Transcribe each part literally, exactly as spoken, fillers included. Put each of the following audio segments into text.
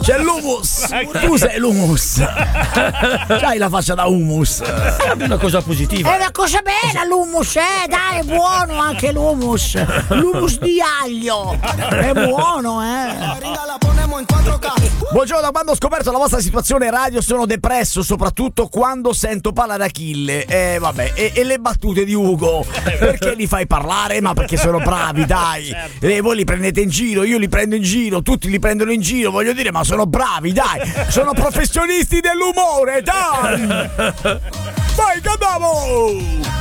C'è l'humus. Tu sei l'humus. C'hai la faccia da humus. È una cosa positiva. È una cosa bella l'humus, eh, dai, è buono anche l'humus. L'humus di aglio. È buono, eh. Buongiorno, da quando ho scoperto la vostra situazione radio sono depresso, soprattutto quando sento parlare Achille. Eh vabbè, e, e le battute di Ugo. Perché li fai parlare? Ma perché sono bravi, dai. E voi li prendete in giro, io li prendo in giro, tutti li prendono in giro, voglio dire, ma sono bravi, dai. Sono professionisti dell'umore, dai. Vai, andiamo!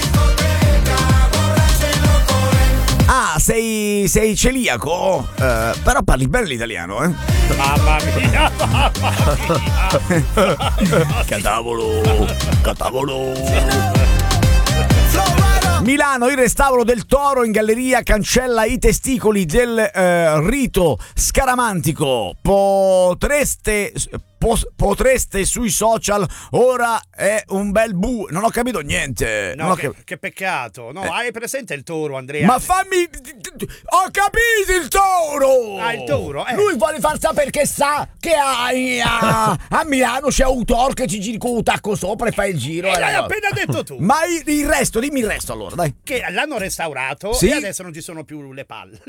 Ah, sei, sei celiaco? Uh, però parli bene l'italiano, eh? Mamma mia, mamma mia. Catavolo, catavolo. Milano, il restauro del Toro in galleria cancella i testicoli del eh, rito scaramantico. Potreste... Potreste sui social, ora è un bel bu. Non ho capito niente. No, non ho che, cap- che peccato. No, eh. hai presente il toro, Andrea? Ma fammi. Ho capito il toro! Ah, il toro, eh. Lui vuole far sapere che sa che hai a, a Milano c'è un toro che ci giri con un tacco sopra e fa il giro. E eh, l'hai no. appena detto tu. Ma il, il resto, dimmi il resto allora, dai. Che l'hanno restaurato Sì? e adesso non ci sono più le palle.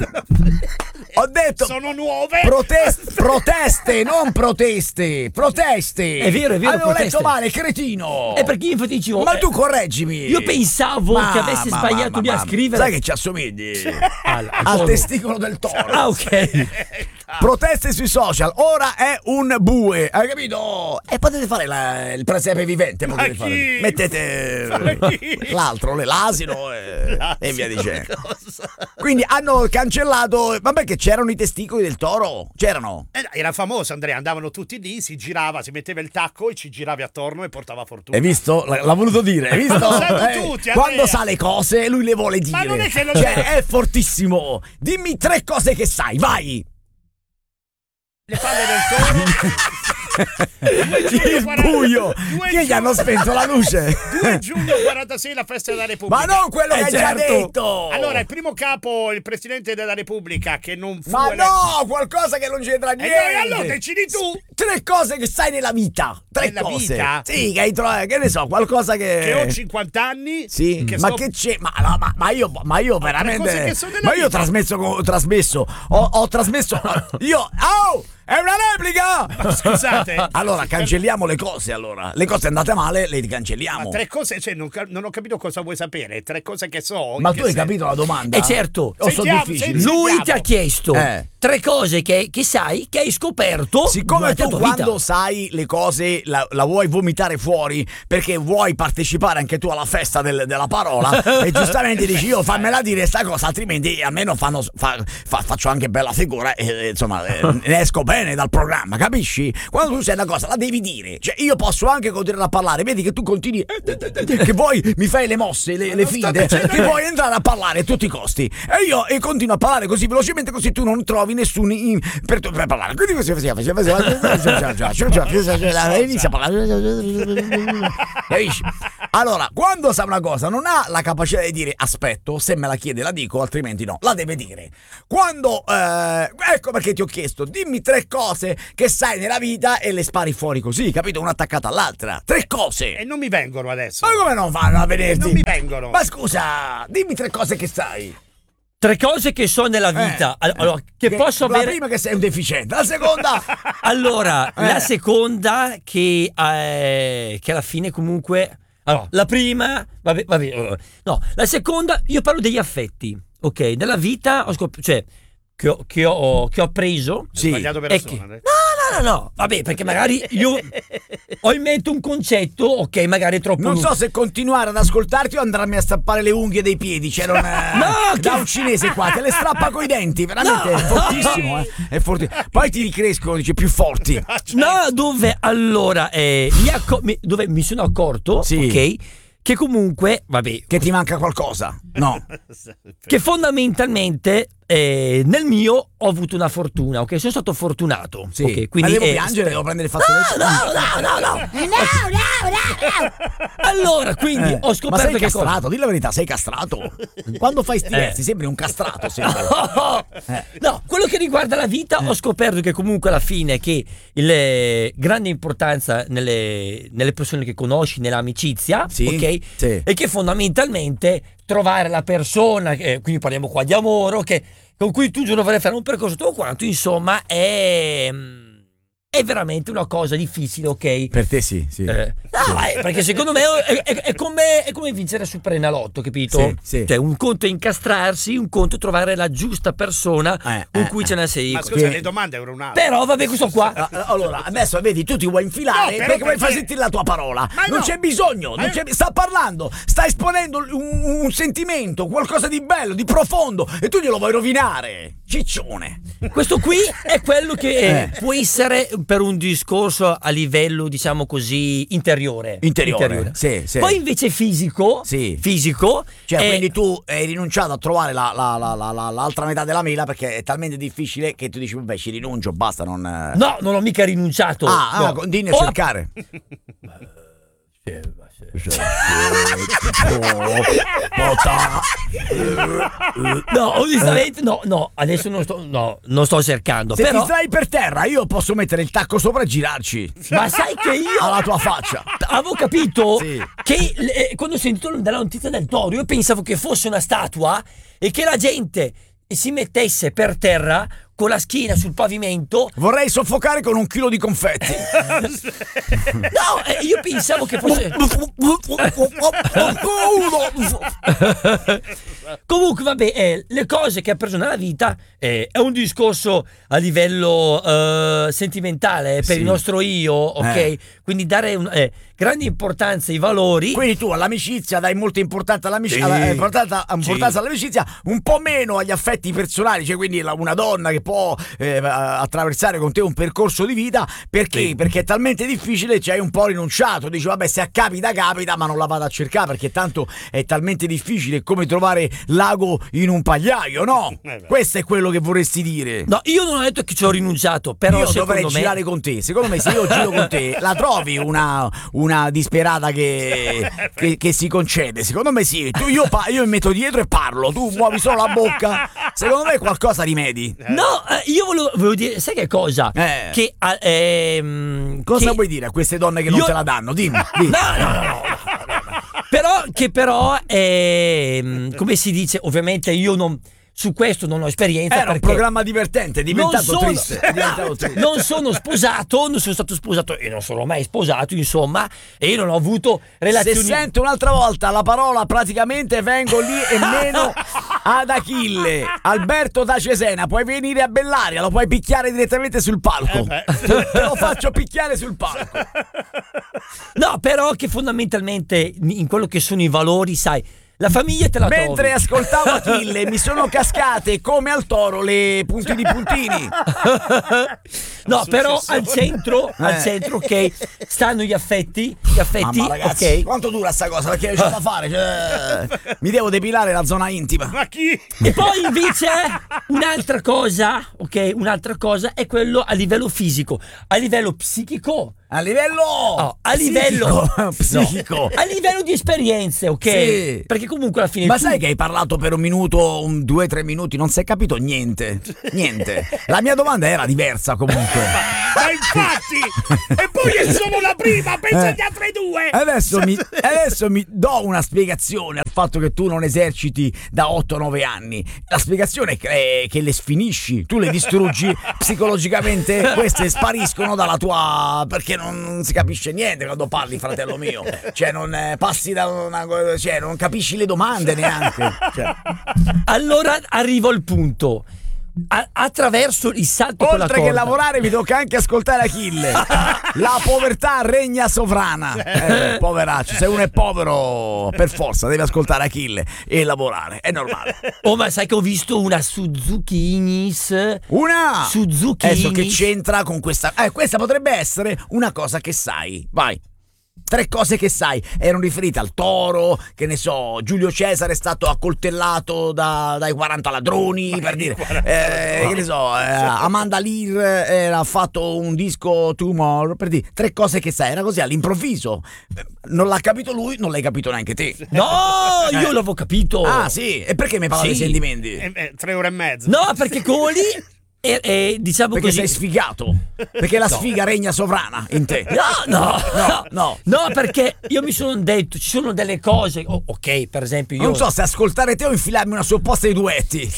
Ho detto. Sono nuove. Protest- proteste, non proteste. Proteste. È vero, è vero, Avevo proteste. letto male, cretino. E perché infatti dicevo, Ma eh, tu correggimi. io pensavo Ma- che avessi ma- sbagliato ma- lì a ma- scrivere. Sai che ci assomigli al, al testicolo del toro. Ah, ok. Proteste sui social, ora è un bue, hai capito? E potete fare la- il presepe vivente, potete Ma fare. chi? Mettete Ma chi? l'altro, le- l'asino e, e via dicendo. Cosa? Quindi hanno cancellato, vabbè che c'erano i testicoli del toro, c'erano. Eh, era famoso, Andrea, andavano tutti lì, si girava, si metteva il tacco e ci giravi attorno e portava fortuna. Hai visto? L- L'ha voluto dire, hai visto? Lo sanno tutti, Andrea. Quando sa le cose, lui le vuole dire. Ma non è che lo cioè, sa. è fortissimo. Dimmi tre cose che sai, vai. Le palle del toro. Il buio. Che gli hanno spento la luce. due giugno quarantasei la festa della Repubblica. Ma non quello Eh, che hai certo. già detto. Allora, il primo capo, il presidente della Repubblica, che non fu Ma eletto- no, qualcosa che non c'entra E niente. dai, allora decidi tu. Tre cose che sai nella vita. Tre Nella cose. vita? Sì, che hai trovato, che ne so, qualcosa che. Che ho cinquanta anni. Sì, che ma sto- che c'è? Ma, no, ma, ma io, ma io tre veramente. cose che sono nella Ma io ho vita. trasmesso, ho trasmesso, ho, ho trasmesso. Io. Oh! È una replica! Ma scusate. Allora, cancelliamo le cose, allora. Le cose andate male, le cancelliamo. Ma tre cose, cioè, non, ca- non ho capito cosa vuoi sapere. Tre cose che so. Ma in tu che hai senso? capito la domanda? E certo, O sono Sentiamo, difficili? senti- lui Sentiamo. ti ha chiesto Eh. tre cose che, che sai, che hai scoperto Siccome durante tu la tua quando vita. sai le cose la, la vuoi vomitare fuori perché vuoi partecipare anche tu alla festa del- della parola e giustamente dici io fammela dire sta cosa altrimenti almeno fanno, fa- fa- faccio anche bella figura e e, insomma eh, ne esco bene dal programma, capisci? Quando tu sai una cosa la devi dire, cioè io posso anche continuare a parlare, vedi che tu continui che poi mi fai le mosse, le, le finte, che vuoi entrare a parlare a tutti i costi e io e continuo a parlare così velocemente così tu non trovi nessuno in- per, per parlare, quindi così faceva inizia a parlare, capisci? Allora quando sa una cosa non ha la capacità di dire aspetto, se me la chiede la dico altrimenti no, la deve dire. Quando eh, ecco perché ti ho chiesto dimmi tre cose che sai nella vita e le spari fuori così, capito? Una attaccata all'altra, tre cose. E non mi vengono adesso. Ma come non fanno a vederti? Non mi vengono. Ma scusa, dimmi tre cose che sai. Tre cose che so nella vita. Eh, Allora, che, che posso la avere. prima che sei un deficiente, la seconda Allora, Eh. la seconda che, eh, che alla fine comunque. Allora, la prima. Vabbè, vabbè. eh, No, la seconda, io parlo degli affetti. Ok, nella vita ho scoperto. Cioè, che ho, che ho, che ho preso. sì. Sbagliato E persona. che- Andrea. No, no, no, no. Vabbè, perché magari io ho in mente un concetto, ok, magari è troppo. Non lungo. so se continuare ad ascoltarti o andarmi a strappare le unghie dei piedi. C'era un, eh, No, da che- un cinese qua, te le strappa coi denti. Veramente No. è fortissimo, eh. È forti- Poi ti ricrescono, dice più forti. Ah, certo. No, dove allora eh, mi, acco- mi- dove mi sono accorto, Sì. ok, che comunque, vabbè, Che ti manca qualcosa? No. che fondamentalmente eh, nel mio ho avuto una fortuna, ok? Sono stato fortunato. Sì. Ok, Ma quindi, devo eh, piangere, devo prendere il fazzoletto. No, no, no, no, no. No, no, no. Allora, quindi Eh, ho ma scoperto sei che cosa. castrato, di la verità, sei castrato. Quando fai sti Eh. versi sembri un castrato, sembra. No, Eh. no, quello che riguarda la vita ho scoperto che comunque alla fine che il eh, grande importanza nelle, nelle persone che conosci, nell'amicizia, Sì, ok? sì. E che fondamentalmente trovare la persona, che, quindi parliamo qua di amore, ok? Con cui tu un giorno vorrai fare un percorso tutto quanto, insomma, è, è veramente una cosa difficile, ok? Per te sì, sì. Eh, no, eh, perché secondo me è, è- è come, è come vincere Super Enalotto, capito? Sì, sì. Cioè, un conto è incastrarsi, un conto è trovare la giusta persona Eh, con eh, cui eh. ce ne sei. Ma scusa, Che- le domande erano un'altra. Però vabbè, questo qua. Ah, Allora, adesso vedi, tu ti vuoi infilare No, però perché vuoi perché- far sentire la tua parola. Ma non no. c'è bisogno, Ma non io- c'è- sta parlando, sta esponendo un, un sentimento, qualcosa di bello, di profondo, e tu glielo vuoi rovinare. Ciccione. Questo qui è quello che eh, Eh. può essere per un discorso a livello, diciamo così, interiore. Interiore, sì, sì. Poi invece fisico, Sì. fisico, Cioè, è- quindi tu hai rinunciato a trovare la- la- la- la- la- l'altra metà della mela perché è talmente difficile che tu dici, vabbè, ci rinuncio, basta, non... eh. no, non ho mica rinunciato. Ah, no. ah, continui a Ho- cercare. No, onestamente, no, no, adesso non sto, no, non sto cercando. Se però, ti stai per terra, io posso mettere il tacco sopra e girarci ma sai che io alla tua faccia. avevo capito Sì. che eh, quando ho sentito della notizia del toro, io pensavo che fosse una statua e che la gente si mettesse per terra con la schiena sul pavimento. Vorrei soffocare con un chilo di confetti. No, eh, io pensavo che fosse. Comunque, vabbè, eh, le cose che ha preso nella vita eh, è un discorso a livello eh, sentimentale eh, per Sì. il nostro io, ok? Eh. Quindi dare un, eh, grande importanza ai valori. Quindi tu all'amicizia dai molta importanza all'amicizia, Sì. alla- eh, importanza, importanza Sì. all'amicizia, un po' meno agli affetti personali, cioè quindi la- una donna che può eh, attraversare con te un percorso di vita, perché? Sì. Perché è talmente difficile, ci hai un po' rinunciato, dici vabbè, se capita capita, ma non la vado a cercare perché tanto è talmente difficile, è come trovare l'ago in un pagliaio, no? Eh beh. Questo è quello che vorresti dire. No, io non ho detto che ci ho rinunciato, però Io secondo dovrei me. girare con te. Secondo me, se io giro con te, la trovi una, una disperata che, che, che si concede. Secondo me, sì. Tu, io, pa- io mi metto dietro e parlo. Tu muovi solo la bocca. Secondo me, qualcosa rimedi. No, eh, io volevo, volevo dire, sai che cosa? Eh. Che ah, ehm, Cosa che- vuoi dire a queste donne che non Io- te la danno? Dimmi. dimmi. No, no, no, no, no, no. Però che però ehm, come si dice, ovviamente io non su questo non ho esperienza Era un perché programma divertente, è diventato non sono- triste. È diventato triste. non sono sposato, non sono stato sposato e non sono mai sposato, insomma, e io non ho avuto Se relazioni. sento un'altra volta la parola praticamente vengo lì e meno ad Achille. Alberto da Cesena, puoi venire a Bellaria, lo puoi picchiare direttamente sul palco. Eh beh. Te te lo faccio picchiare sul palco. No, però che fondamentalmente in quello che sono i valori, sai, la famiglia te la Mentre trovi. ascoltavo Achille mi sono cascate come al toro le puntini puntini. No, però Successore. al centro, al Eh. centro, ok, stanno gli affetti, gli affetti, Mamma ragazzi, ok. quanto dura sta cosa? Perché c'è da fare? Cioè, mi devo depilare la zona intima. Ma chi? E poi invece un'altra cosa, ok, un'altra cosa è quello a livello fisico, a livello psichico. A livello Oh, a livello psichico, psichico. no, a livello di esperienze, ok? Sì. Perché comunque alla fine Ma tu- sai che hai parlato per un minuto, un, due, tre minuti, non si è capito niente. Niente. La mia domanda era diversa comunque. Ma infatti! E poi è solo la prima, pensa Eh. agli altri due! Adesso mi, adesso mi do una spiegazione al fatto che tu non eserciti da otto nove anni. La spiegazione è che, è che le sfinisci, tu le distruggi psicologicamente, queste spariscono dalla tua... perché non, non si capisce niente quando parli, fratello mio. Cioè non eh, passi da una... cioè non capisci le domande neanche. Cioè, Allora arrivo al punto. A- attraverso il salto con la oltre che corda. lavorare mi tocca anche ascoltare Achille. La povertà regna sovrana. Eh, poveraccio, se uno è povero per forza deve ascoltare Achille e lavorare, è normale. Oh, ma sai che ho visto una Suzuki Ignis? Una Suzuki adesso che Ignis. c'entra con questa? Eh, questa potrebbe essere una cosa che sai. Vai. Tre cose che sai, erano riferite al toro, che ne so, Giulio Cesare è stato accoltellato da, dai quaranta ladroni, per dire, eh, che ne so, eh, Amanda Lear era fatto un disco Tomorrow, per dire, tre cose che sai, era così all'improvviso, non l'ha capito lui, non l'hai capito neanche te. No, io Eh. l'avevo capito. Ah sì, e perché mi parla Sì. dei sentimenti? Eh, eh, tre ore e mezza. No, perché quello lì è, è, diciamo Perché così. sei sfigato, perché la sfiga regna sovrana in te. No, no, No, no. no, perché io mi sono detto, ci sono delle cose, oh, ok, per esempio io... Non so se ascoltare te o infilarmi una supposta di duetti.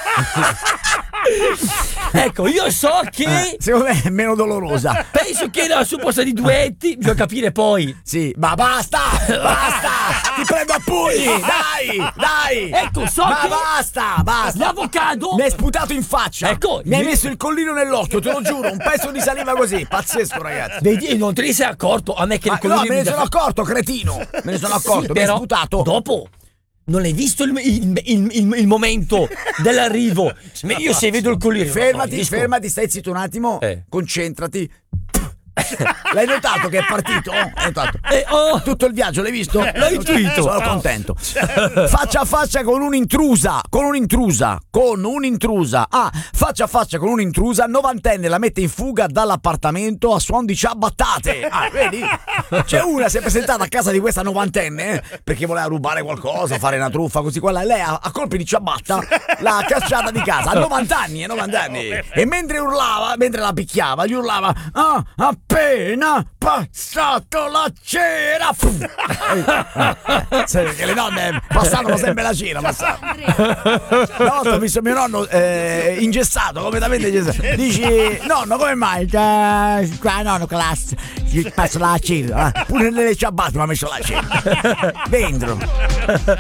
Ecco, io so che... Secondo me è meno dolorosa. Penso che la supposta di duetti bisogna capire poi. Sì, ma basta, basta, ti prendo a pugni, dai, dai. Ecco, so ma che- basta, basta. L'avocado... Mi hai sputato in faccia. Ecco, mi hai mi- messo il collino nell'occhio, te lo giuro, un pezzo di saliva così, pazzesco ragazzi. Vedi, non te ne sei accorto, a me che Ma il no, colore me ne mi dà- sono accorto, cretino. Me ne sono accorto, Sì, mi hai però sputato. dopo non hai visto il, il- il- il- il momento dell'arrivo. Io se vedo il colore... Fermati, no, visto- fermati, stai zitto un attimo, Eh. concentrati. L'hai notato che è partito? Hai notato? Eh, oh, Tutto il viaggio l'hai visto? l'ho intuito. Sono contento. Faccia a faccia con un'intrusa, con un'intrusa, con un'intrusa. Ah, faccia a faccia con un'intrusa, novantenne la mette in fuga dall'appartamento a suon di ciabattate. Ah, vedi? C'è una, si è presentata a casa di questa novantenne eh, perché voleva rubare qualcosa, fare una truffa, così quella. Lei a, a colpi di ciabatta l'ha cacciata di casa. A novanta anni, a novanta anni. E mentre urlava, mentre la picchiava, gli urlava: ah, appena passato la cera. Pum. Sai, perché le nonne passavano sempre la cera, passavano. Una volta ho visto mio nonno eh, ingessato, completamente ingessato. Dici, nonno, come mai? Eh, qua nonno, classe, gli passo la cera. Eh. Pure nelle ciabatte mi ha messo la cera. Dentro.